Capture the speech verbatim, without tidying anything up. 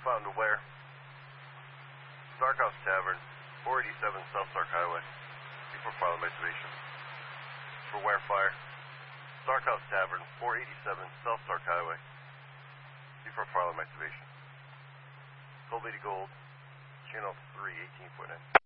Fountain to Ware. Stark House Tavern, four eighty-seven South Stark Highway. Before file of activation. For Ware Fire. Stark House Tavern, four eighty-seven South Stark Highway. Before file of activation. Gold Lady Gold, channel three, eighteen point nine.